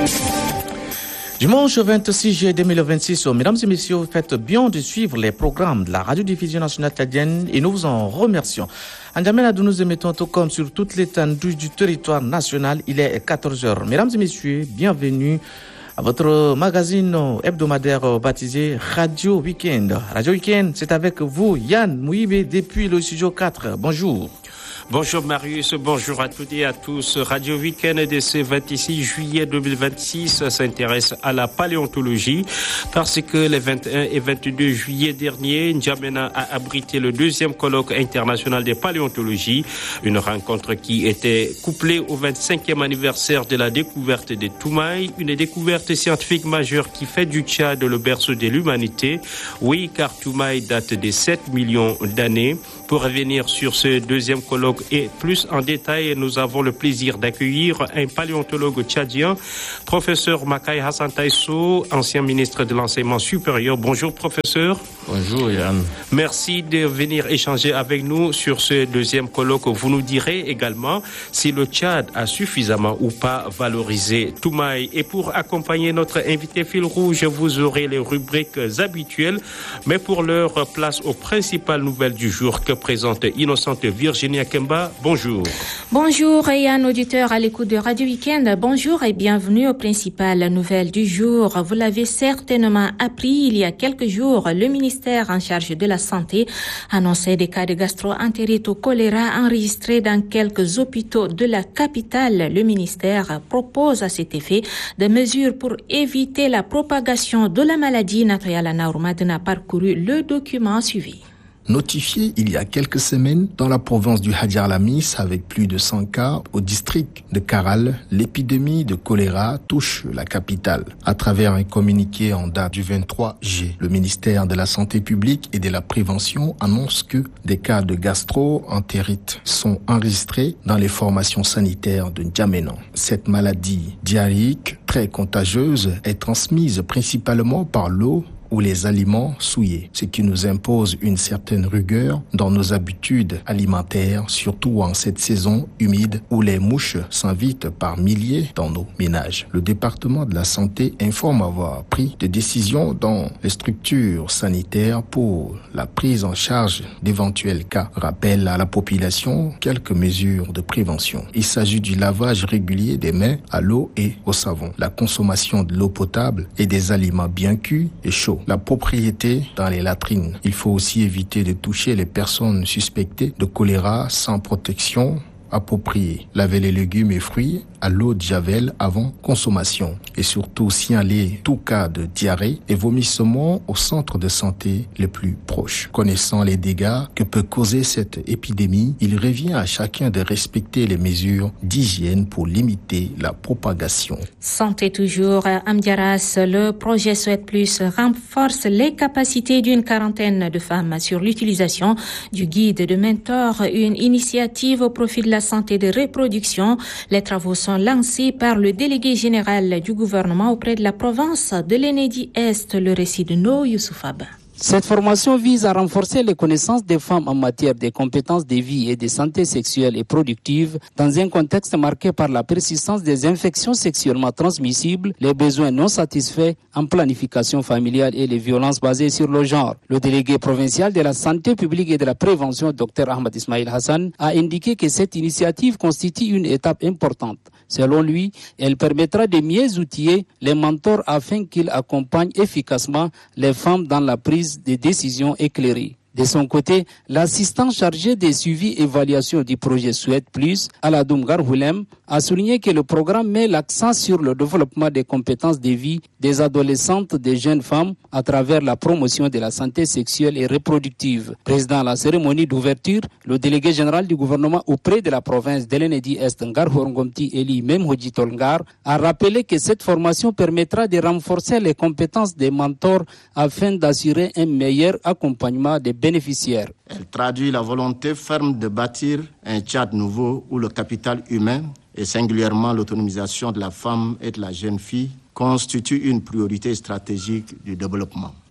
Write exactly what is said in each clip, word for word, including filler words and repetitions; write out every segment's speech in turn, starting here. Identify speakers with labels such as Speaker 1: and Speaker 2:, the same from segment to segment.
Speaker 1: Dimanche vingt-six juillet deux mille vingt-six, mesdames et messieurs, vous faites bien de suivre les programmes de la radiodiffusion nationale tchadienne et nous vous en remercions. En Djamena, nous émettons tout comme sur toute l'étendue du territoire national. Il est quatorze heures. Mesdames et messieurs, bienvenue à votre magazine hebdomadaire baptisé Radio Weekend. Radio Weekend, c'est avec vous, Yann Mouibé, depuis le studio quatre. Bonjour.
Speaker 2: Bonjour Marius, bonjour à toutes et à tous. Radio Weekend de ce vingt-six juillet deux mille vingt-six s'intéresse à la paléontologie parce que les vingt et un et vingt-deux juillet dernier, N'Djamena a abrité le deuxième colloque international de paléontologie, une rencontre qui était couplée au vingt-cinquième anniversaire de la découverte de Toumaï, une découverte scientifique majeure qui fait du Tchad le berceau de l'humanité. Oui, car Toumaï date de sept millions d'années. Pour revenir sur ce deuxième colloque et plus en détail, nous avons le plaisir d'accueillir un paléontologue tchadien, professeur Makay Hassan Taïsso, ancien ministre de l'enseignement supérieur. Bonjour professeur.
Speaker 3: Bonjour Yann.
Speaker 2: Merci de venir échanger avec nous sur ce deuxième colloque. Vous nous direz également si le Tchad a suffisamment ou pas valorisé Toumaï. Et pour accompagner notre invité fil rouge, vous aurez les rubriques habituelles. Mais pour l'heure, place aux principales nouvelles du jour que présente Innocente Virginia Kemba. Bonjour.
Speaker 4: Bonjour Yann, auditeur à l'écoute de Radio Weekend. Bonjour et bienvenue aux principales nouvelles du jour. Vous l'avez certainement appris il y a quelques jours, le ministère en charge de la santé annonçait des cas de gastro-entérite au choléra enregistrés dans quelques hôpitaux de la capitale. Le ministère propose à cet effet des mesures pour éviter la propagation de la maladie. Natoyala Naourmad a parcouru le document suivi.
Speaker 3: Notifié il y a quelques semaines dans la province du Hadjar Lamis avec plus de cent cas au district de Karal, l'épidémie de choléra touche la capitale. À travers un communiqué en date du vingt-trois juillet, le ministère de la Santé publique et de la Prévention annonce que des cas de gastro-entérite sont enregistrés dans les formations sanitaires de N'Djamena. Cette maladie diarrhéique très contagieuse est transmise principalement par l'eau ou les aliments souillés, ce qui nous impose une certaine rigueur dans nos habitudes alimentaires, surtout en cette saison humide où les mouches s'invitent par milliers dans nos ménages. Le département de la santé informe avoir pris des décisions dans les structures sanitaires pour la prise en charge d'éventuels cas. Rappelle à la population quelques mesures de prévention. Il s'agit du lavage régulier des mains à l'eau et au savon, la consommation de l'eau potable et des aliments bien cuits et chauds. La propriété dans les latrines. Il faut aussi éviter de toucher les personnes suspectées de choléra sans protection appropriée. Laver les légumes et fruits à l'eau de javel avant consommation. Et surtout signaler tout cas de diarrhée et vomissement au centre de santé les plus proches. Connaissant les dégâts que peut causer cette épidémie, il revient à chacun de respecter les mesures d'hygiène pour limiter la propagation.
Speaker 4: Santé toujours, Amdiaras, le projet Souhaite Plus renforce les capacités d'une quarantaine de femmes sur l'utilisation du guide de mentor, une initiative au profit de la santé de reproduction. Les travaux sont lancés par le délégué général du gouvernement auprès de la province de l'Enedi-Est. Le récit de No Youssoufab.
Speaker 5: Cette formation vise à renforcer les connaissances des femmes en matière de compétences de vie et de santé sexuelle et productive dans un contexte marqué par la persistance des infections sexuellement transmissibles, les besoins non satisfaits en planification familiale et les violences basées sur le genre. Le délégué provincial de la santé publique et de la prévention, Dr Ahmad Ismail Hassan, a indiqué que cette initiative constitue une étape importante. Selon lui, elle permettra de mieux outiller les mentors afin qu'ils accompagnent efficacement les femmes dans la prise des décisions éclairées. De son côté, l'assistant chargé des suivis et évaluations du projet Souhaite Plus, Aladoum Garhoulem, a souligné que le programme met l'accent sur le développement des compétences de vie des adolescentes, des jeunes femmes, à travers la promotion de la santé sexuelle et reproductive. Président de la cérémonie d'ouverture, le délégué général du gouvernement auprès de la province de l'Enedi-Est, Ngar Horngomti Eli Memhodji Tolngar, a rappelé que cette formation permettra de renforcer les compétences des mentors afin d'assurer un meilleur accompagnement des bénéficiaires.
Speaker 6: Elle traduit la volonté ferme de bâtir un Tchad nouveau où le capital humain et singulièrement l'autonomisation de la femme et de la jeune fille constitue une priorité stratégique du développement.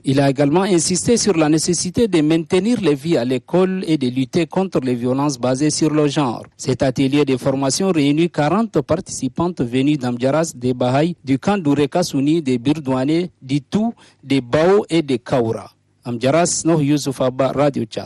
Speaker 5: Il a également insisté sur la nécessité de maintenir les filles à l'école et de lutter contre les violences basées sur le genre. Cet atelier de formation réunit quarante participantes venues d'Amdiaras, des Bahaï, du camp d'Ourekassouni, des Birdouane, d'Itou, des Bao et des Kaura. Amdiaras, Noh Youssouf Abba, Radio Tchad.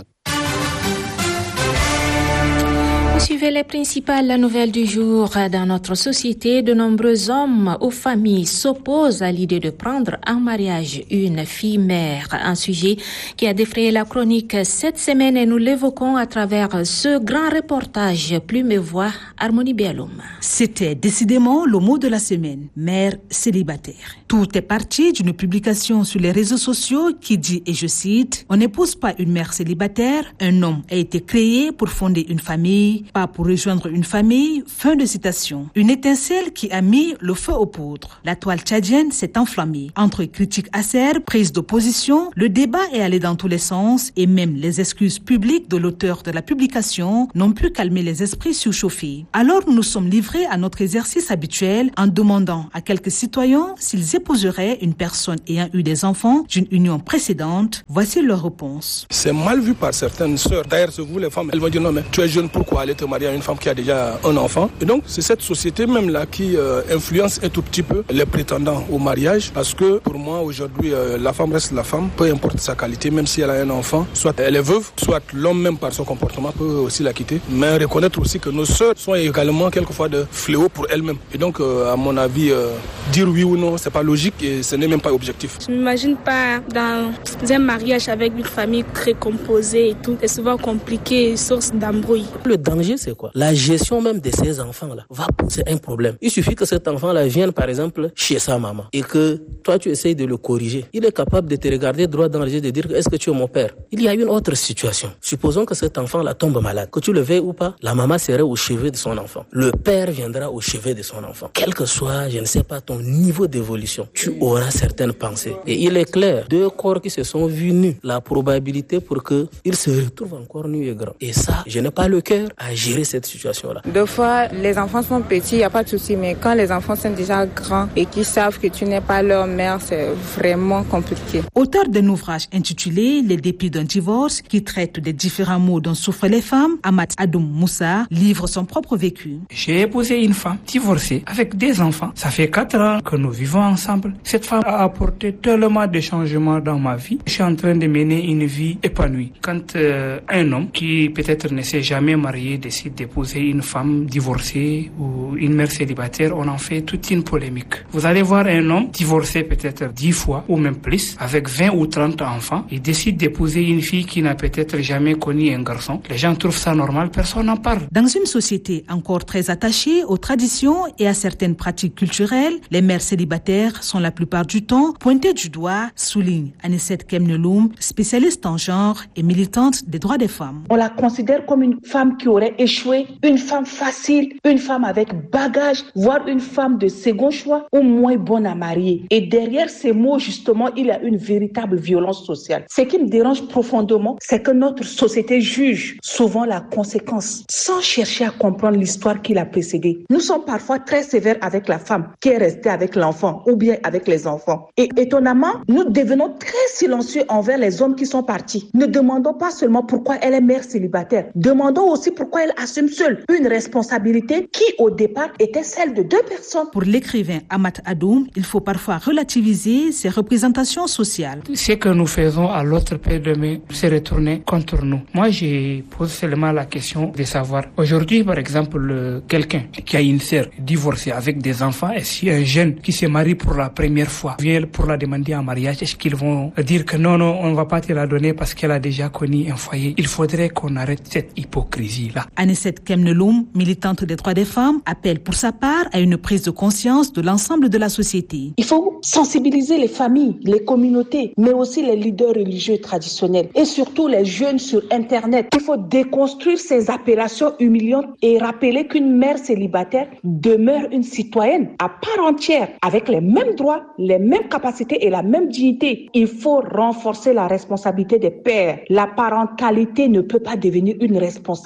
Speaker 4: Vous suivez les principales nouvelles du jour. Dans notre société, de nombreux hommes ou familles s'opposent à l'idée de prendre en mariage une fille mère. Un sujet qui a défrayé la chronique cette semaine et nous l'évoquons à travers ce grand reportage. Plume et Voix, Harmonie Bialoum.
Speaker 7: C'était décidément le mot de la semaine, mère célibataire. Tout est parti d'une publication sur les réseaux sociaux qui dit, et je cite, « On n'épouse pas une mère célibataire, un homme a été créé pour fonder une famille, pas pour rejoindre une famille. » Fin de citation. Une étincelle qui a mis le feu aux poudres. La toile tchadienne s'est enflammée. Entre critiques acerbes, prises d'opposition, le débat est allé dans tous les sens et même les excuses publiques de l'auteur de la publication n'ont pu calmer les esprits surchauffés. Alors nous nous sommes livrés à notre exercice habituel en demandant à quelques citoyens s'ils épouseraient une personne ayant eu des enfants d'une union précédente. Voici leur réponse.
Speaker 8: C'est mal vu par certaines sœurs. D'ailleurs, c'est vous les femmes, elles vont dire non mais tu es jeune, pourquoi aller te marier à une femme qui a déjà un enfant? Et donc c'est cette société même là qui euh, influence un tout petit peu les prétendants au mariage, parce que pour moi aujourd'hui euh, la femme reste la femme, peu importe sa qualité, même si elle a un enfant, soit elle est veuve, soit l'homme même par son comportement peut aussi la quitter. Mais reconnaître aussi que nos sœurs sont également quelquefois de fléaux pour elles-mêmes. Et donc euh, à mon avis, euh, dire oui ou non, c'est pas logique et ce n'est même pas objectif.
Speaker 9: Je m'imagine pas dans un mariage avec une famille très composée et tout. C'est souvent compliqué, source d'embrouille.
Speaker 10: Le danger, c'est quoi? La gestion même de ces enfants-là va poser un problème. Il suffit que cet enfant-là vienne, par exemple, chez sa maman et que toi, tu essayes de le corriger. Il est capable de te regarder droit dans les yeux et de dire est-ce que tu es mon père? Il y a une autre situation. Supposons que cet enfant-là tombe malade. Que tu le veuilles ou pas, la maman serait au chevet de son enfant. Le père viendra au chevet de son enfant. Quel que soit, je ne sais pas, ton niveau d'évolution, tu auras certaines pensées. Et il est clair, deux corps qui se sont vus nus, la probabilité pour qu'ils se retrouvent encore nus est grande. Et ça, je n'ai pas le cœur à gérer cette situation-là.
Speaker 11: Deux fois, les enfants sont petits, il n'y a pas de souci, mais quand les enfants sont déjà grands et qu'ils savent que tu n'es pas leur mère, c'est vraiment compliqué.
Speaker 7: Auteur d'un ouvrage intitulé « Les dépits d'un divorce » qui traite des différents maux dont souffrent les femmes, Amat Adoum Moussa livre son propre vécu.
Speaker 12: J'ai épousé une femme divorcée avec des enfants. Ça fait quatre ans que nous vivons ensemble. Cette femme a apporté tellement de changements dans ma vie. Je suis en train de mener une vie épanouie. Quand euh, un homme qui peut-être ne s'est jamais marié décide d'épouser une femme divorcée ou une mère célibataire, on en fait toute une polémique. Vous allez voir un homme divorcé peut-être dix fois ou même plus, avec vingt ou trente enfants, il décide d'épouser une fille qui n'a peut-être jamais connu un garçon. Les gens trouvent ça normal, personne n'en parle.
Speaker 7: Dans une société encore très attachée aux traditions et à certaines pratiques culturelles, les mères célibataires sont la plupart du temps pointées du doigt, souligne Anicette Kemneloum, spécialiste en genre et militante des droits des femmes.
Speaker 13: On la considère comme une femme qui aurait échoué, une femme facile, une femme avec bagage, voire une femme de second choix ou moins bonne à marier. Et derrière ces mots, justement, il y a une véritable violence sociale. Ce qui me dérange profondément, c'est que notre société juge souvent la conséquence sans chercher à comprendre l'histoire qui l'a précédée. Nous sommes parfois très sévères avec la femme qui est restée avec l'enfant ou bien avec les enfants. Et étonnamment, nous devenons très silencieux envers les hommes qui sont partis. Ne demandons pas seulement pourquoi elle est mère célibataire. Demandons aussi pourquoi elle assume seule une responsabilité qui, au départ, était celle de deux personnes.
Speaker 7: Pour l'écrivain Amat Adoum, il faut parfois relativiser ces représentations sociales.
Speaker 12: Ce que nous faisons à l'autre peut demain se retourner contre nous. Moi, je pose seulement la question de savoir, aujourd'hui, par exemple, le, quelqu'un qui a une sœur divorcée avec des enfants, et si un jeune qui se marie pour la première fois vient pour la demander en mariage, est-ce qu'ils vont dire que non, non, on ne va pas te la donner parce qu'elle a déjà connu un foyer? Il faudrait qu'on arrête cette hypocrisie-là.
Speaker 7: Anicette Kemneloum, militante des droits des femmes, appelle pour sa part à une prise de conscience de l'ensemble de la société.
Speaker 13: Il faut sensibiliser les familles, les communautés, mais aussi les leaders religieux traditionnels et surtout les jeunes sur Internet. Il faut déconstruire ces appellations humiliantes et rappeler qu'une mère célibataire demeure une citoyenne à part entière avec les mêmes droits, les mêmes capacités et la même dignité. Il faut renforcer la responsabilité des pères. La parentalité ne peut pas devenir une responsabilité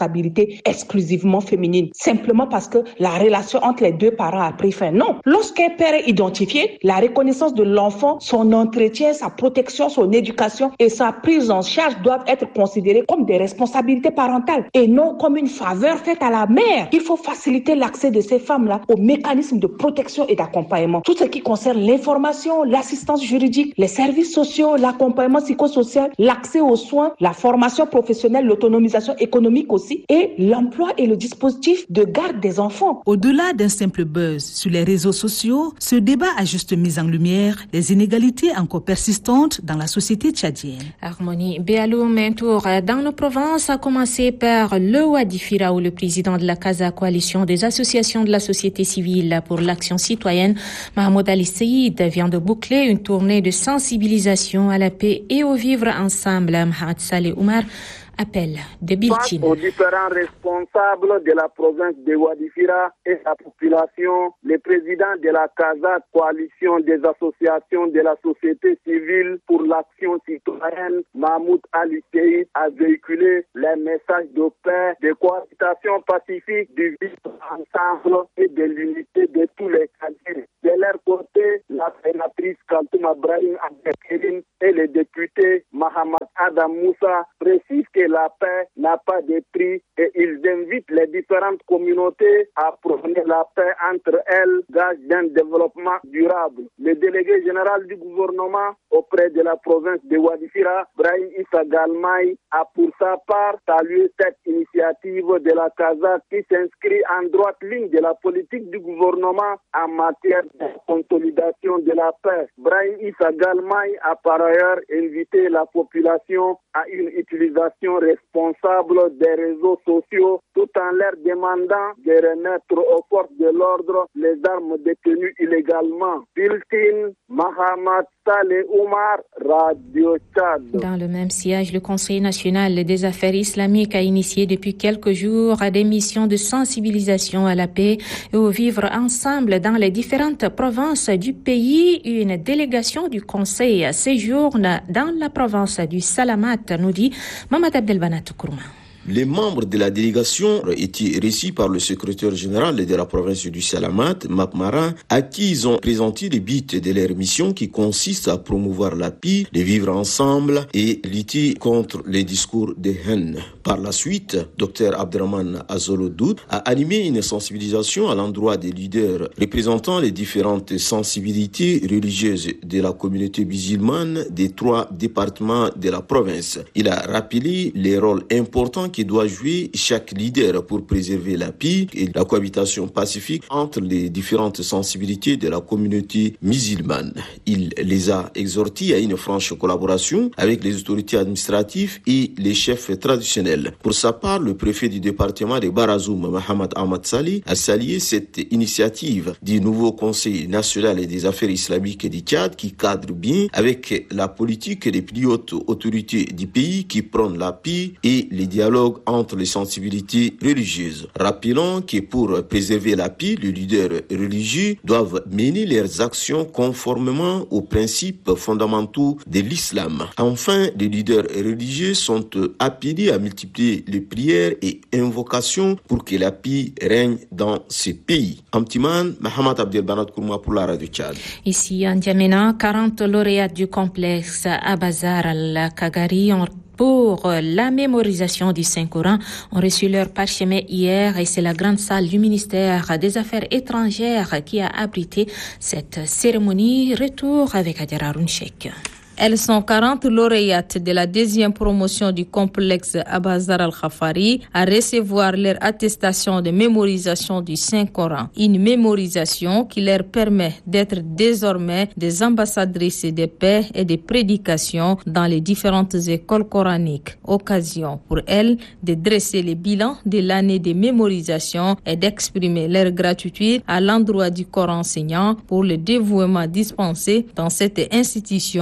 Speaker 13: été exclusivement féminine, simplement parce que la relation entre les deux parents a pris fin. Non, lorsqu'un père est identifié, la reconnaissance de l'enfant, son entretien, sa protection, son éducation et sa prise en charge doivent être considérées comme des responsabilités parentales et non comme une faveur faite à la mère. Il faut faciliter l'accès de ces femmes-là aux mécanismes de protection et d'accompagnement. Tout ce qui concerne l'information, l'assistance juridique, les services sociaux, l'accompagnement psychosocial, l'accès aux soins, la formation professionnelle, l'autonomisation économique aussi, et l'emploi et le dispositif de garde des enfants.
Speaker 7: Au-delà d'un simple buzz sur les réseaux sociaux, ce débat a juste mis en lumière les inégalités encore persistantes dans la société tchadienne.
Speaker 4: Harmonie Béaloum, un tour dans nos provinces, a commencé par le Wadifira, où le président de la CASA, coalition des associations de la société civile pour l'action citoyenne, Mahmoud Ali Seyid, vient de boucler une tournée de sensibilisation à la paix et au vivre ensemble. Mohamed Saleh Oumar, appel de Biltine.
Speaker 14: Aux différents responsables de la province de Wadifira et la population, le président de la CASA, coalition des associations de la société civile pour l'action citoyenne, Mahmoud Ali Seyid, a véhiculé les messages de paix, de cohabitation pacifique, du vivre ensemble et de l'unité de tous les cadres. De leur côté, la sénatrice Kaltouma Brahim Abdelkerim et le député Mohamed Adam Moussa précisent que la paix n'a pas de prix et ils invitent les différentes communautés à prôner la paix entre elles, gage d'un développement durable. Le délégué général du gouvernement auprès de la province de Wadifira, Brahim Issa Galmaï, a pour sa part salué cette initiative de la CASA qui s'inscrit en droite ligne de la politique du gouvernement en matière de consolidation de la paix. Brahim Issa Galmaï a par ailleurs invité la population à une utilisation responsable des réseaux sociaux tout en leur demandant de remettre aux forces de l'ordre les armes détenues illégalement. Biltine, Mohamed Saleh Oumar, Radio Tchad.
Speaker 4: Dans le même siège, le Conseil national des affaires islamiques a initié depuis quelques jours des missions de sensibilisation à la paix et au vivre ensemble dans les différentes provinces du pays. Une délégation du Conseil séjourne dans la province du Salamat, nous dit Mamad Abdelbanat Kourma.
Speaker 15: Les membres de la délégation ont été reçus par le secrétaire général de la province du Salamat, Makmara, à qui ils ont présenté le but de leur mission qui consiste à promouvoir la paix, de vivre ensemble et lutter contre les discours de haine. Par la suite, Dr Abdraman Azolodoud a animé une sensibilisation à l'endroit des leaders représentant les différentes sensibilités religieuses de la communauté musulmane des trois départements de la province. Il a rappelé les rôles importants qui doit jouer chaque leader pour préserver la paix et la cohabitation pacifique entre les différentes sensibilités de la communauté musulmane. Il les a exhortés à une franche collaboration avec les autorités administratives et les chefs traditionnels. Pour sa part, le préfet du département de Barazoum, Mohamed Ahmad Salih, a salué cette initiative du nouveau Conseil national des affaires islamiques du Tchad qui cadre bien avec la politique des plus hautes autorités du pays qui prônent la paix et les dialogues entre les sensibilités religieuses. Rappelons que pour préserver la paix, les leaders religieux doivent mener leurs actions conformément aux principes fondamentaux de l'islam. Enfin, les leaders religieux sont appelés à multiplier les prières et invocations pour que la paix règne dans ce pays. Amtiman, Mohamed Abdelbanat Kourma pour la Radio Tchad.
Speaker 4: Ici, en Djamena, quarante lauréats du complexe Abazar al-Kagari ont pour la mémorisation du Saint-Coran ont reçu leur parchemin hier et c'est la grande salle du ministère des Affaires étrangères qui a abrité cette cérémonie. Retour avec Adjara Rounchek.
Speaker 16: Elles sont quarante lauréates de la deuxième promotion du complexe Abazar al-Khafari à recevoir leur attestation de mémorisation du Saint-Coran. Une mémorisation qui leur permet d'être désormais des ambassadrices de paix et de prédication dans les différentes écoles coraniques. Occasion pour elles de dresser le bilan de l'année de mémorisation et d'exprimer leur gratitude à l'endroit du corps enseignant pour le dévouement dispensé dans cette institution et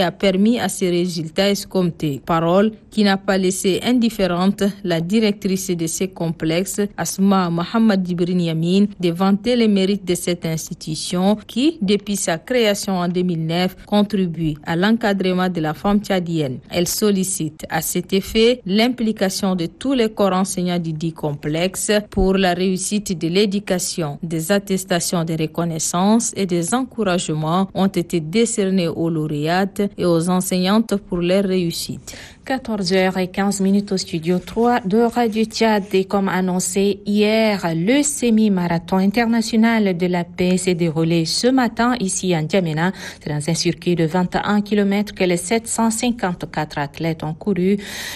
Speaker 16: a permis à ces résultats escomptés. Parole qui n'a pas laissé indifférente la directrice de ces complexes, Asma Mohamed Dibrin Yamin, de vanter les mérites de cette institution qui, depuis sa création en deux mille neuf, contribue à l'encadrement de la femme tchadienne. Elle sollicite à cet effet l'implication de tous les corps enseignants du dit complexe pour la réussite de l'éducation. Des attestations de reconnaissance et des encouragements ont été décernés aux lauréates et aux enseignantes pour leur réussite.
Speaker 4: quatorze heures quinze au studio trois de Radio Tchad et comme annoncé hier, le semi-marathon international de la paix s'est déroulé ce matin ici à N'Djamena. C'est dans un circuit de vingt et un kilomètres que les sept cent cinquante-quatre athlètes ont couru.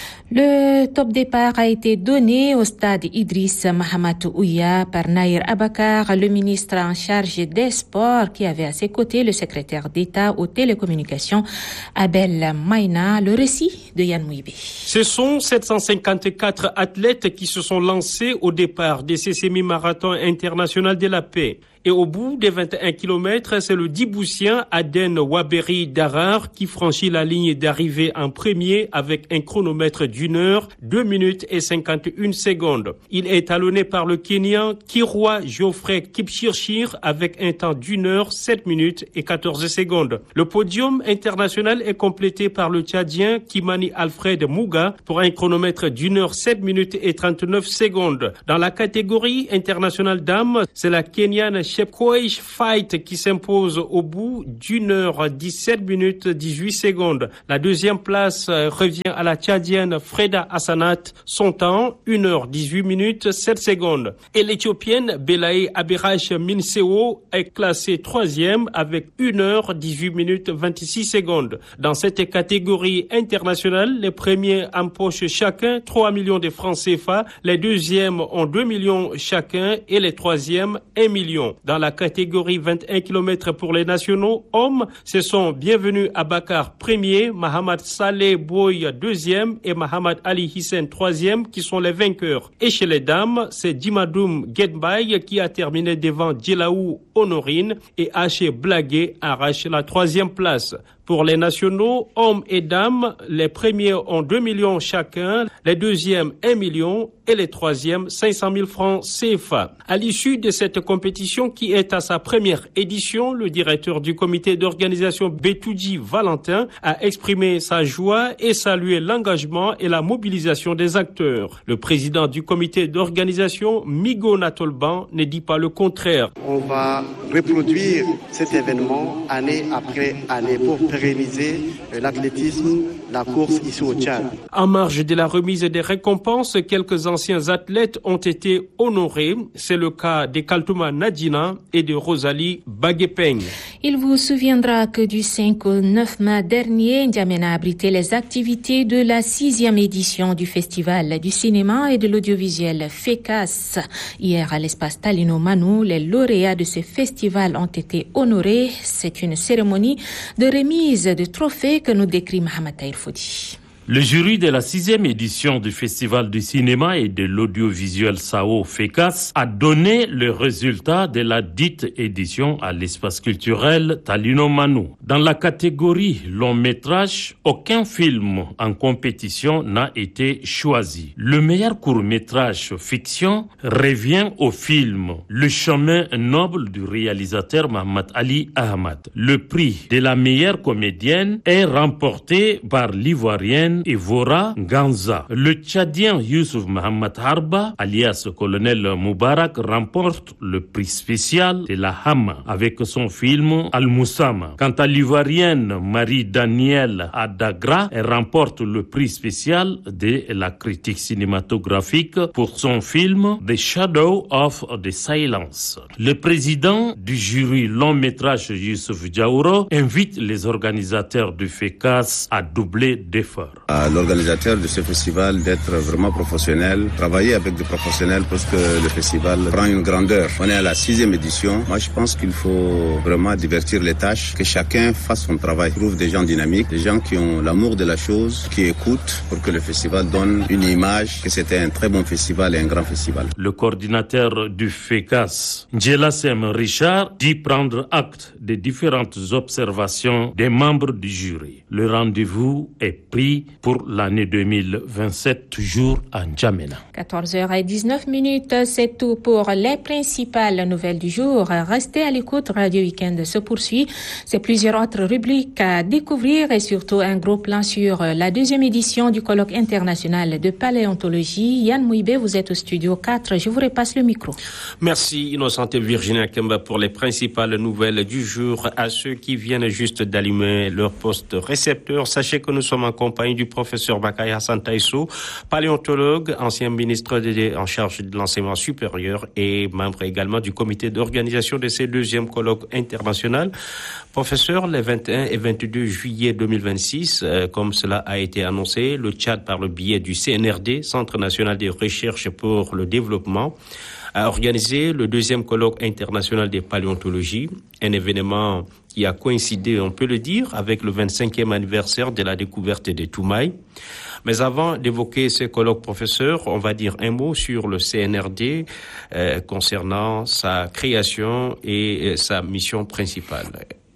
Speaker 4: Le top départ a été donné au stade Idriss Mahamat Ouya par Naïr Abakar, le ministre en charge des sports, qui avait à ses côtés le secrétaire d'État aux télécommunications, Abel Maïna. Le récit de Yann Mouibi.
Speaker 2: Ce sont sept cent cinquante-quatre athlètes qui se sont lancés au départ de ce semi-marathon international de la paix. Et au bout des vingt et un kilomètres, c'est le Djiboutien Aden Waberi Darar qui franchit la ligne d'arrivée en premier avec un chronomètre d'une heure, deux minutes et cinquante et une secondes. Il est talonné par le Kenyan Kirwa Geoffrey Kipchirchir avec un temps d'une heure, sept minutes et quatorze secondes. Le podium international est complété par le Tchadien Kimani Alfred Mouga pour un chronomètre d'une heure, sept minutes et trente-neuf secondes. Dans la catégorie internationale dames, c'est la Kenyane Chepkoech Fight qui s'impose au bout d'une heure, dix-sept minutes, dix-huit secondes. La deuxième place revient à la Tchadienne Freda Hassanat, son temps, une heure, dix-huit minutes, sept secondes. Et l'Éthiopienne Belaï Abirach Minseo est classée troisième avec une heure, dix-huit minutes, vingt-six secondes. Dans cette catégorie internationale, les premiers empochent chacun trois millions de francs C F A, les deuxièmes ont deux millions chacun et les troisièmes un million. Dans la catégorie vingt et un kilomètres pour les nationaux, hommes, ce sont Bienvenue Abakar premier, Mohamed Saleh Boy deuxième et Mohamed Ali Hissen troisième qui sont les vainqueurs. Et chez les dames, c'est Dimadoum Gedbay qui a terminé devant Djelaou Honorine et Haché Blagué arrache la troisième place. Pour les nationaux, hommes et dames, les premiers ont deux millions chacun, les deuxièmes un million et les troisièmes cinq cent mille francs C F A. À l'issue de cette compétition qui est à sa première édition, le directeur du comité d'organisation Betouji Valentin a exprimé sa joie et salué l'engagement et la mobilisation des acteurs. Le président du comité d'organisation, Migo Natolban, ne dit pas le contraire.
Speaker 17: On va reproduire cet événement année après année pour pérenniser l'athlétisme, la course ici au Tchad.
Speaker 2: En marge de la remise des récompenses, quelques anciens athlètes ont été honorés. C'est le cas de Kaltouma Nadina et de Rosalie Baguepeng.
Speaker 4: Il vous souviendra que du cinq au neuf mai dernier, N'Djamena a abrité les activités de la sixième édition du Festival du cinéma et de l'audiovisuel FECAS. Hier, à l'espace Talino Manu, les lauréats de ce festival ont été honorés. C'est une cérémonie de remise de trophées que nous décrit Mohamed Tahir Fodi.
Speaker 18: Le jury de la sixième édition du Festival du cinéma et de l'audiovisuel Sao FECAS a donné le résultat de la dite édition à l'espace culturel Talino Manu. Dans la catégorie long métrage, aucun film en compétition n'a été choisi. Le meilleur court métrage fiction revient au film Le chemin noble du réalisateur Mohamed Ali Ahmad. Le prix de la meilleure comédienne est remporté par l'ivoirienne Evora Ganza. Le Tchadien Youssouf Mohamed Harba, alias colonel Moubarak, remporte le prix spécial de la Hama avec son film Al-Moussama. Quant à l'ivoirienne Marie-Danielle Adagra, elle remporte le prix spécial de la critique cinématographique pour son film The Shadow of the Silence. Le président du jury long métrage Youssouf Diaouro invite les organisateurs du FECAS à doubler d'efforts.
Speaker 19: à l'organisateur de ce festival d'être vraiment professionnel, travailler avec des professionnels parce que le festival prend une grandeur. On est à la sixième édition. Moi, je pense qu'il faut vraiment divertir les tâches, que chacun fasse son travail, trouve des gens dynamiques, des gens qui ont l'amour de la chose, qui écoutent pour que le festival donne une image, que c'était un très bon festival et un grand festival.
Speaker 18: Le coordinateur du FECAS, Njela Sem Richard, dit prendre acte des différentes observations des membres du jury. Le rendez-vous est pris pour l'année deux mille vingt-sept, toujours à N'Djamena.
Speaker 4: quatorze heures dix-neuf minutes, c'est tout pour les principales nouvelles du jour. Restez à l'écoute, Radio Week-end se poursuit. C'est plusieurs autres rubriques à découvrir et surtout un gros plan sur la deuxième édition du colloque international de paléontologie. Yann Mouibé, vous êtes au studio quatre, je vous repasse le micro.
Speaker 2: Merci Innocente Virginia Kemba pour les principales nouvelles du jour. À ceux qui viennent juste d'allumer leur poste récepteur, sachez que nous sommes en compagnie du professeur Bakay Hassan Taïsou, paléontologue, ancien ministre de, en charge de l'enseignement supérieur et membre également du comité d'organisation de ce deuxième colloque international. Professeur, les vingt et un et vingt-deux juillet deux mille vingt-six, euh, comme cela a été annoncé, le Tchad, par le biais du C N R D, Centre national de recherche pour le développement, a organisé le deuxième colloque international de paléontologie, un événement qui a coïncidé, on peut le dire, avec le vingt-cinquième anniversaire de la découverte des Toumaï. Mais avant d'évoquer ce colloque, professeur, on va dire un mot sur le C N R D euh, concernant sa création et euh, sa mission principale.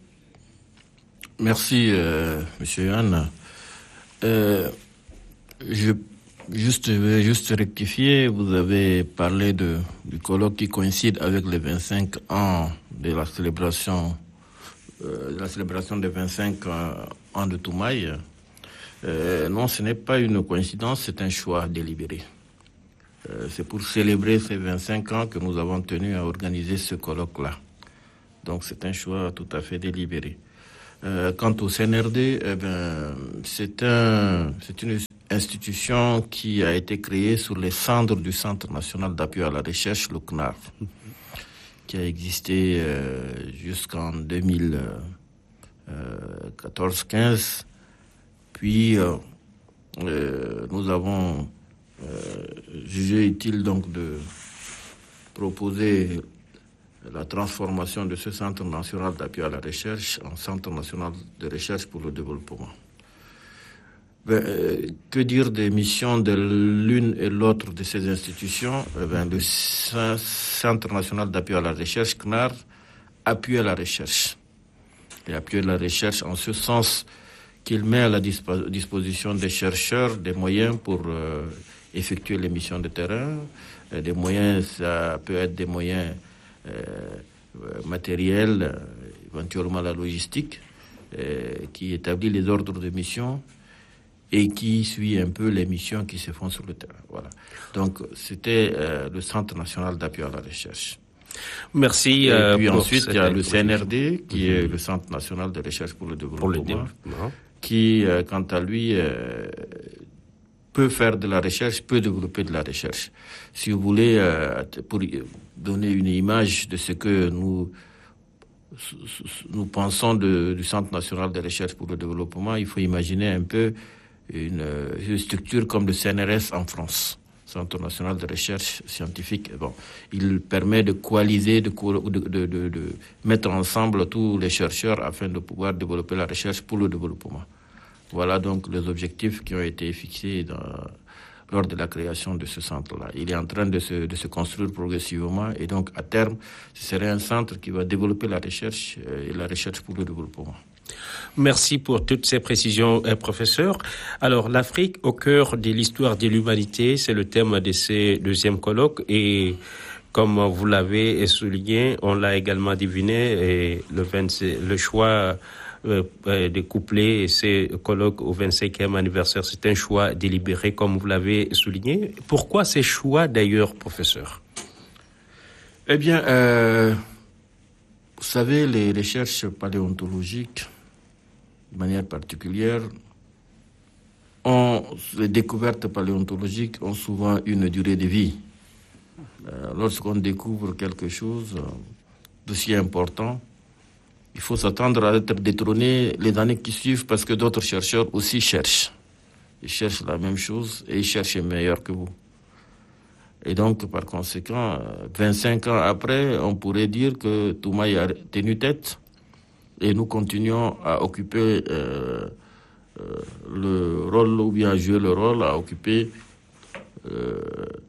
Speaker 3: Merci, euh, Monsieur Yann. Euh, je juste, je vais juste rectifier. Vous avez parlé de du colloque qui coïncide avec les vingt-cinq ans de la célébration, euh, de la célébration des vingt-cinq ans de Toumaï. Euh, non, ce n'est pas une coïncidence, c'est un choix délibéré. Euh, c'est pour célébrer ces vingt-cinq ans que nous avons tenu à organiser ce colloque-là. Donc, c'est un choix tout à fait délibéré. Euh, quant au C N R D, eh ben, c'est un, c'est une institution qui a été créée sur les cendres du Centre national d'appui à la recherche, le C N A R, qui a existé euh, jusqu'en deux mille quatorze quinze. Puis, euh, euh, nous avons euh, jugé utile donc de proposer la transformation de ce Centre national d'appui à la recherche en Centre national de recherche pour le développement. Ben, euh, que dire des missions de l'une et l'autre de ces institutions? Eh ben, le Centre national d'appui à la recherche, C N A R, appuie à la recherche. Et appuie à la recherche en ce sens qu'il met à la dispo- disposition des chercheurs des moyens pour euh, effectuer les missions de terrain. Euh, des moyens, ça peut être des moyens euh, matériels, euh, éventuellement la logistique, euh, qui établit les ordres de mission et qui suit un peu les missions qui se font sur le terrain. Voilà. Donc, c'était euh, le Centre national d'appui à la recherche.
Speaker 2: Merci.
Speaker 3: Et
Speaker 2: euh,
Speaker 3: puis
Speaker 2: pour
Speaker 3: ensuite, il y a le C N R D, qui mmh. est le Centre national de recherche pour le développement, pour le développement. qui, euh, quant à lui, euh, peut faire de la recherche, peut développer de la recherche. Si vous voulez, euh, pour donner une image de ce que nous nous pensons de, du Centre national de recherche pour le développement, il faut imaginer un peu une, une structure comme le C N R S en France, Centre national de recherche scientifique. Bon, il permet de coaliser, de, de, de, de, de mettre ensemble tous les chercheurs afin de pouvoir développer la recherche pour le développement. Voilà donc les objectifs qui ont été fixés dans, lors de la création de ce centre-là. Il est en train de se, de se construire progressivement et donc à terme, ce serait un centre qui va développer la recherche et la recherche pour le développement.
Speaker 2: Merci pour toutes ces précisions, euh, professeur. Alors, l'Afrique au cœur de l'histoire de l'humanité, c'est le thème de ces deuxièmes colloques et comme vous l'avez souligné, on l'a également deviné et le, vingt, le choix euh, de coupler ces colloques au vingt-cinquième anniversaire, c'est un choix délibéré comme vous l'avez souligné. Pourquoi ces choix d'ailleurs, professeur?
Speaker 3: Eh bien, euh, vous savez, les recherches paléontologiques, de manière particulière, ont, les découvertes paléontologiques ont souvent une durée de vie. Euh, lorsqu'on découvre quelque chose d'aussi important, il faut s'attendre à être détrôné les années qui suivent parce que d'autres chercheurs aussi cherchent.
Speaker 20: ils cherchent la même chose et ils cherchent meilleur que vous. Et donc, par conséquent, vingt-cinq ans après, on pourrait dire que Toumaï a tenu tête et nous continuons à occuper euh, euh, le rôle, ou bien à jouer le rôle, à occuper euh,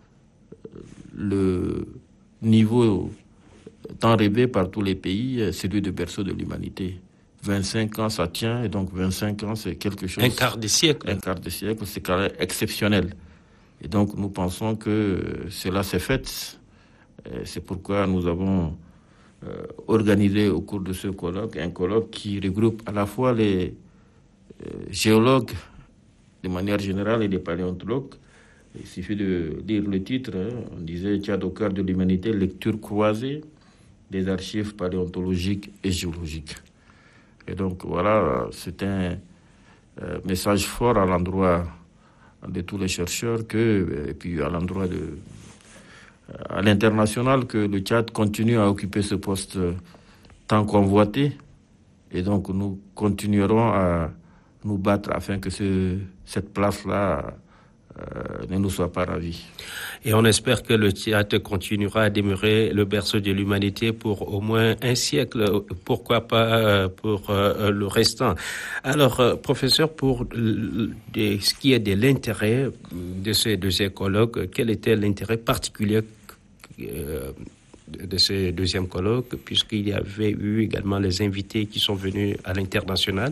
Speaker 20: le niveau tant rêvé par tous les pays, celui de berceau de l'humanité. vingt-cinq ans, ça tient, et donc vingt-cinq ans, c'est quelque chose...
Speaker 2: Un quart de siècle.
Speaker 20: Un quart de siècle, c'est quand même exceptionnel. Et donc, nous pensons que cela s'est fait. Et c'est pourquoi nous avons euh, organisé au cours de ce colloque un colloque qui regroupe à la fois les euh, géologues de manière générale et les paléontologues. Il suffit de lire le titre. Hein. On disait « Tchad au cœur de l'humanité, lecture croisée des archives paléontologiques et géologiques ». Et donc, voilà, c'est un euh, message fort à l'endroit de tous les chercheurs, que, et puis à l'endroit de, à l'international, que le Tchad continue à occuper ce poste tant convoité. Et donc, nous continuerons à nous battre afin que ce, cette place-là euh, ne nous soit pas ravie.
Speaker 2: Et on espère que le Tchad continuera à demeurer le berceau de l'humanité pour au moins un siècle, pourquoi pas pour euh, le restant. Alors, euh, professeur, pour l- de, ce qui est de l'intérêt de ces, de ces colloques, quel était l'intérêt particulier euh, de ce deuxième colloque, puisqu'il y avait eu également les invités qui sont venus à l'international?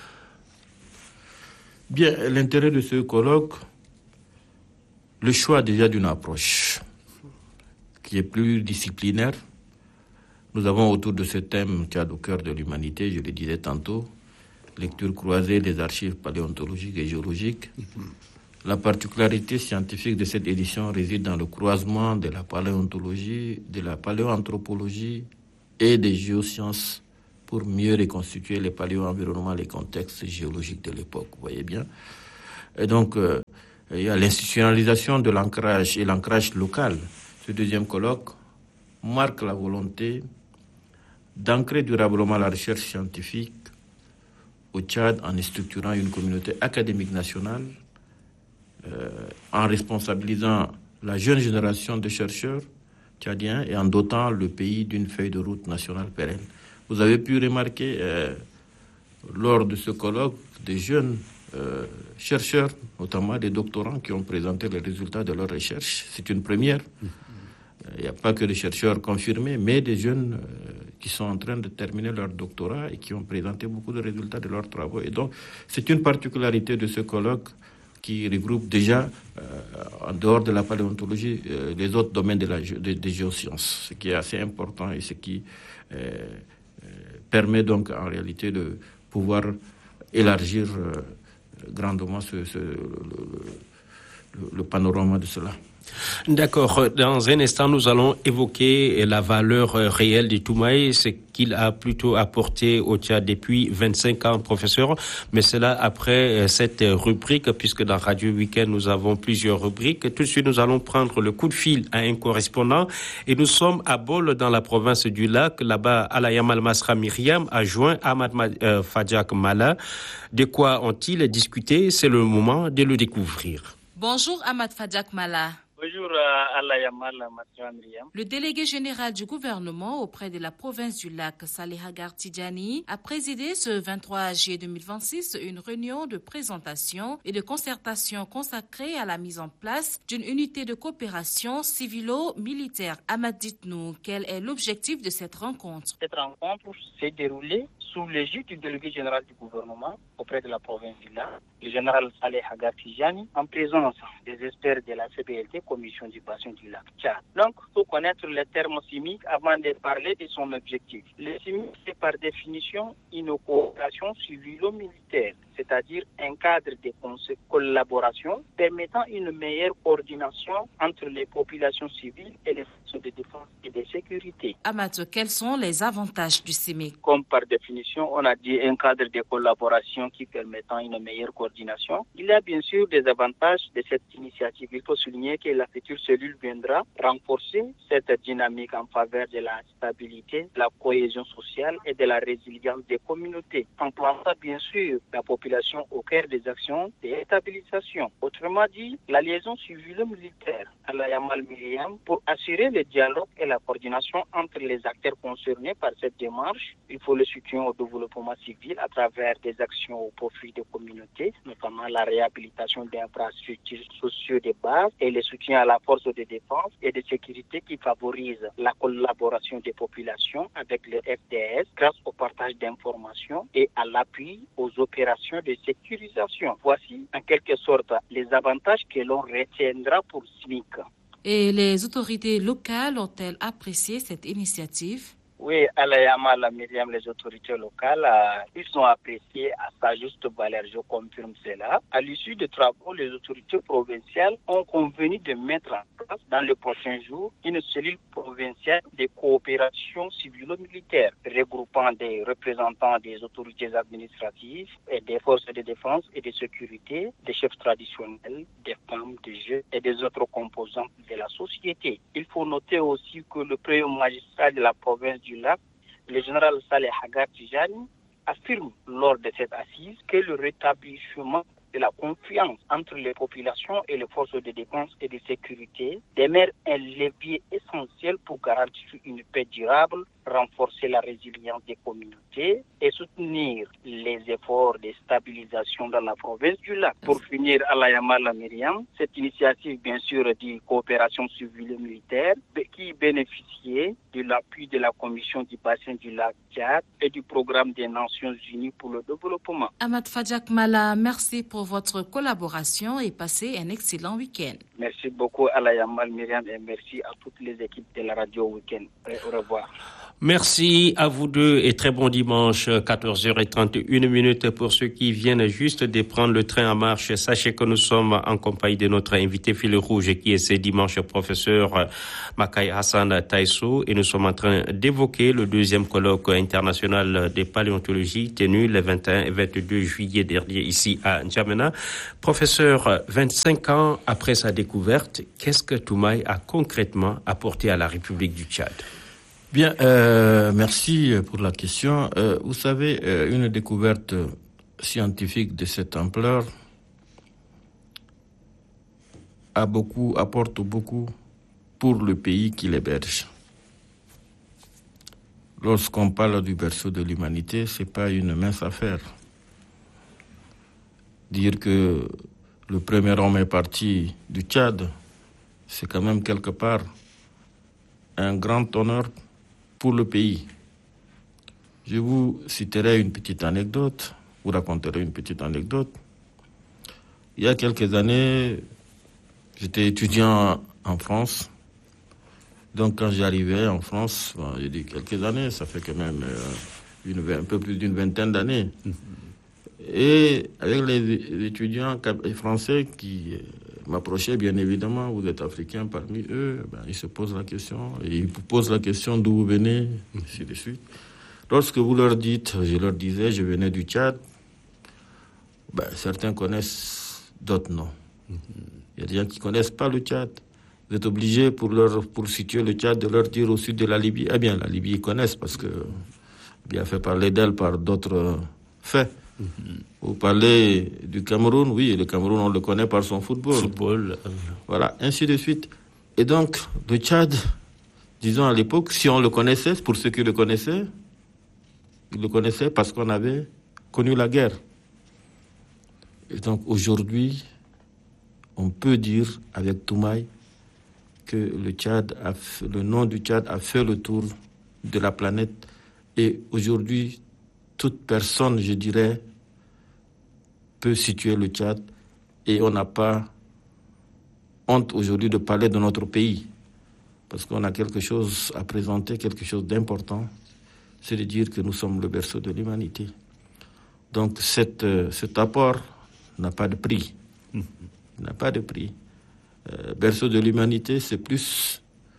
Speaker 20: Bien, l'intérêt de ce colloque, le choix déjà d'une approche qui est plus disciplinaire. Nous avons autour de ce thème Tchad au cœur de l'humanité, je le disais tantôt, lecture croisée des archives paléontologiques et géologiques. Mm-hmm. La particularité scientifique de cette édition réside dans le croisement de la paléontologie, de la paléoanthropologie et des géosciences pour mieux reconstituer les paléo-environnements, les contextes géologiques de l'époque, vous voyez bien. Et donc, euh, il y a l'institutionnalisation de l'ancrage et l'ancrage local. Ce deuxième colloque marque la volonté d'ancrer durablement la recherche scientifique au Tchad en structurant une communauté académique nationale, euh, en responsabilisant la jeune génération de chercheurs tchadiens et en dotant le pays d'une feuille de route nationale pérenne. Vous avez pu remarquer euh, lors de ce colloque des jeunes Euh, chercheurs, notamment des doctorants, qui ont présenté les résultats de leurs recherches. C'est une première. Il n'y a pas que des chercheurs confirmés, mais des jeunes euh, qui sont en train de terminer leur doctorat et qui ont présenté beaucoup de résultats de leurs travaux. Et donc, c'est une particularité de ce colloque qui regroupe déjà, euh, en dehors de la paléontologie, euh, les autres domaines de la, de, des géosciences, ce qui est assez important et ce qui euh, euh, permet donc en réalité de pouvoir élargir euh, grandement ce, ce, le, le, le panorama de cela.
Speaker 2: D'accord. Dans un instant, nous allons évoquer la valeur réelle du Toumaï, ce qu'il a plutôt apporté au Tchad depuis vingt-cinq ans, professeur. Mais cela après cette rubrique, puisque dans Radio Week-end, nous avons plusieurs rubriques. Tout de suite, nous allons prendre le coup de fil à un correspondant. Et nous sommes à Bol, dans la province du Lac. Là-bas, Alayam Al-Masra Myriam a joint Ahmad euh, Fadjak Mala. De quoi ont-ils discuté? C'est le moment de le découvrir.
Speaker 16: Bonjour Ahmad Fadjak Mala.
Speaker 21: Bonjour à Allah Yamal, Myriam.
Speaker 16: Le délégué général du gouvernement auprès de la province du Lac, Saleh Hagar Tidjani, a présidé ce vingt-trois juillet deux mille vingt-six une réunion de présentation et de concertation consacrée à la mise en place d'une unité de coopération civilo-militaire. Ahmad, dites-nous, quel est l'objectif de cette rencontre?
Speaker 21: Cette rencontre s'est déroulée sous l'égide du délégué général du gouvernement auprès de la province du Lac, le général Saleh Hagar Tidjani, en présence des experts de la C B L T, Commission du bassin du lac Tchad. Donc, il faut connaître le terme CIMIC avant de parler de son objectif. Le CIMIC, c'est par définition une coopération civilo-militaire, c'est-à-dire un cadre de collaboration permettant une meilleure coordination entre les populations civiles et les forces de défense et de sécurité.
Speaker 16: Ahmad, quels sont les avantages du CIMIC?
Speaker 21: Comme par définition, on a dit un cadre de collaboration qui permettant une meilleure coordination. Il y a bien sûr des avantages de cette initiative. Il faut souligner que la future cellule viendra renforcer cette dynamique en faveur de la stabilité, de la cohésion sociale et de la résilience des communautés, en plaçant bien sûr la population population au cœur des actions de stabilisation. Autrement dit, la liaison civilo-militaire à la Yamal Myriam pour assurer le dialogue et la coordination entre les acteurs concernés par cette démarche. Il faut le soutien au développement civil à travers des actions au profit des communautés, notamment la réhabilitation des infrastructures sociaux de base et le soutien à la force de défense et de sécurité qui favorise la collaboration des populations avec le F D S grâce au partage d'informations et à l'appui aux opérations de sécurisation. Voici en quelque sorte les avantages que l'on retiendra pour S M I C.
Speaker 4: Et les autorités locales ont-elles apprécié cette initiative?
Speaker 21: Oui, à la Yamal Myriam, les autorités locales, euh, ils ont apprécié à sa juste valeur, je confirme cela. À l'issue des travaux, les autorités provinciales ont convenu de mettre en place dans les prochains jours une cellule provinciale de coopération civilo-militaire regroupant des représentants des autorités administratives et des forces de défense et de sécurité, des chefs traditionnels, des femmes, des jeunes et des autres composantes de la société. Il faut noter aussi que le premier magistrat de la province du Lac, le général Saleh Hagar Tijani, affirme lors de cette assise que le rétablissement de la confiance entre les populations et les forces de défense et de sécurité demeure un levier essentiel pour garantir une paix durable, renforcer la résilience des communautés et soutenir les efforts de stabilisation dans la province du Lac. Pour finir, à la Yamal Myriam, cette initiative, bien sûr, de coopération civile et militaire qui bénéficiait de l'appui de la Commission du bassin du lac Tchad et du programme des Nations Unies pour le développement.
Speaker 4: Ahmad Fadjak Mala, merci pour votre collaboration et passez un excellent week-end.
Speaker 21: Merci beaucoup à la Yamal Myriam et merci à toutes les équipes de la radio Week-end. Au revoir.
Speaker 2: Merci à vous deux et très bon dimanche, quatorze heures trente et une minutes pour ceux qui viennent juste de prendre le train en marche. Sachez que nous sommes en compagnie de notre invité fil rouge qui est ce dimanche professeur Makai Hassan Taïso et nous sommes en train d'évoquer le deuxième colloque international de paléontologie tenu le vingt et un et vingt-deux juillet dernier ici à N'Djamena. Professeur, vingt-cinq ans après sa découverte, qu'est-ce que Toumaï a concrètement apporté à la République du Tchad?
Speaker 20: Bien, euh, merci pour la question. Euh, vous savez, euh, une découverte scientifique de cette ampleur a beaucoup, apporte beaucoup pour le pays qui l'héberge. Lorsqu'on parle du berceau de l'humanité, c'est pas une mince affaire. Dire que le premier homme est parti du Tchad, c'est quand même quelque part un grand honneur pour le pays. Je vous citerai une petite anecdote, vous raconterai une petite anecdote. Il y a quelques années, j'étais étudiant en France. Donc quand j'arrivais en France, bon, j'ai dit quelques années, ça fait quand même euh, une, un peu plus d'une vingtaine d'années. Et avec les étudiants français qui m'approchaient, bien évidemment, vous êtes africains parmi eux, ben, ils se posent la question, et ils vous posent la question d'où vous venez, ainsi de suite. Lorsque vous leur dites, je leur disais, je venais du Tchad, ben, certains connaissent, d'autres non. Il y a des gens qui ne connaissent pas le Tchad. Vous êtes obligé, pour, leur, pour situer le Tchad, de leur dire au sud de la Libye. Eh bien, la Libye, ils connaissent, parce que bien fait parler d'elle par d'autres faits. Mm-hmm. Vous parlez du Cameroun, oui, le Cameroun, on le connaît par son football.
Speaker 2: Football. Euh...
Speaker 20: Voilà, ainsi de suite. Et donc, le Tchad, disons à l'époque, si on le connaissait, pour ceux qui le connaissaient, ils le connaissaient parce qu'on avait connu la guerre. Et donc, aujourd'hui, on peut dire avec Toumaï que le Tchad a fait, le nom du Tchad a fait le tour de la planète. Et aujourd'hui, toute personne, je dirais, peut situer le Tchad et on n'a pas honte aujourd'hui de parler de notre pays parce qu'on a quelque chose à présenter, quelque chose d'important, c'est de dire que nous sommes le berceau de l'humanité. Donc cette, euh, cet apport n'a pas de prix. Mmh. Il n'a pas de prix. Euh, berceau de l'humanité, c'est plus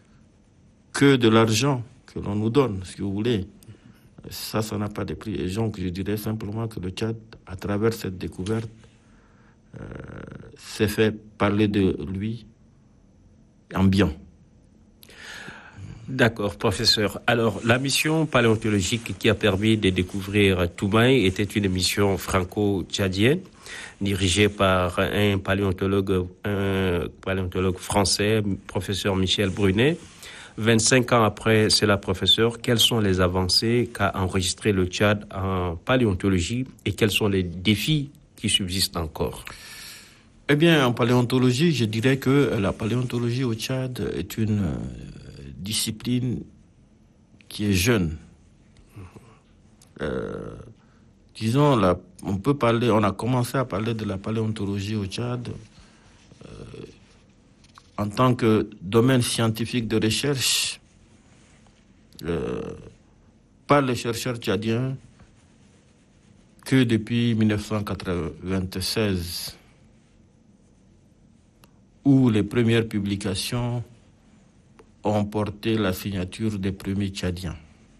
Speaker 20: que de l'argent que l'on nous donne, si vous voulez. Ça, ça n'a pas de prix. Et donc, je dirais simplement que le Tchad, à travers cette découverte, euh, s'est fait parler de lui en bien.
Speaker 2: D'accord, professeur. Alors, la mission paléontologique qui a permis de découvrir Toumaï était une mission franco-tchadienne, dirigée par un paléontologue, un paléontologue français, professeur Michel Brunet. vingt-cinq ans après, c'est la professeure. Quelles sont les avancées qu'a enregistré le Tchad en paléontologie et quels sont les défis qui subsistent encore?
Speaker 20: Eh bien, en paléontologie, je dirais que la paléontologie au Tchad est une discipline qui est jeune. Euh, disons, la, on peut parler, on a commencé à parler de la paléontologie au Tchad euh, en tant que domaine scientifique de recherche euh, par les chercheurs tchadiens que depuis dix-neuf cent quatre-vingt-seize, où les premières publications ont porté la signature des premiers Tchadiens.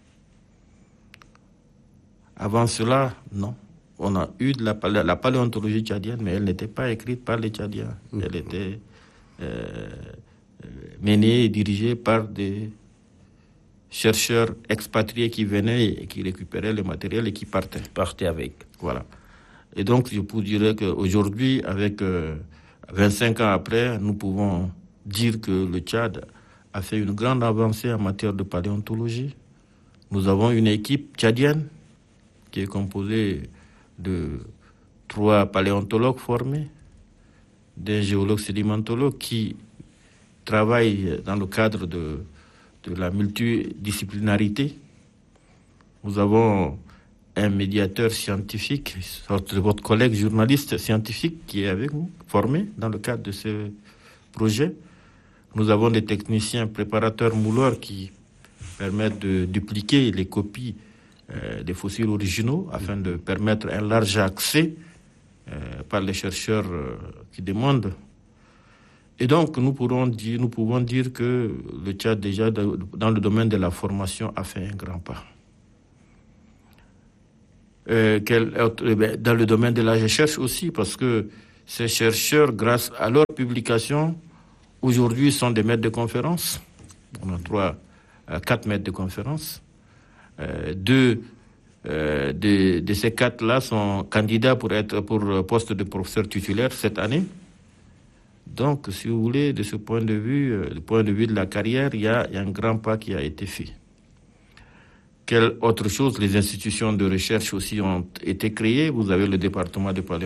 Speaker 20: Avant cela, non. On a eu de la, la paléontologie tchadienne, mais elle n'était pas écrite par les Tchadiens. Mmh. Elle était euh, menée et dirigée par des chercheurs expatriés qui venaient et qui récupéraient le matériel et qui partaient.
Speaker 2: Partaient avec.
Speaker 20: Voilà. Et donc, je vous dirais qu'aujourd'hui, avec euh, vingt-cinq ans après, nous pouvons dire que le Tchad a fait une grande avancée en matière de paléontologie. Nous avons une équipe tchadienne qui est composée de trois paléontologues formés, d'un géologue sédimentologue qui travaille dans le cadre de, de la multidisciplinarité. Nous avons un médiateur scientifique, sorte de votre collègue journaliste scientifique qui est avec nous, formé dans le cadre de ce projet. Nous avons des techniciens préparateurs mouleurs qui permettent de dupliquer les copies euh, des fossiles originaux afin de permettre un large accès euh, par les chercheurs euh, qui demandent. Et donc, nous, pourrons dire, nous pouvons dire que le Tchad, déjà, de, dans le domaine de la formation, a fait un grand pas. Euh, quel, euh, dans le domaine de la recherche aussi, parce que ces chercheurs, grâce à leurs publications, aujourd'hui, sont des maîtres de conférences. On a trois, euh, quatre maîtres de conférences. Euh, deux euh, de, de ces quatre-là sont candidats pour être pour poste de professeur titulaire cette année. Donc, si vous voulez, de ce point de vue, euh, du point de vue de la carrière, il y a, il y a un grand pas qui a été fait. Quelle autre chose? Les institutions de recherche aussi ont été créées. Vous avez le département de paléontologie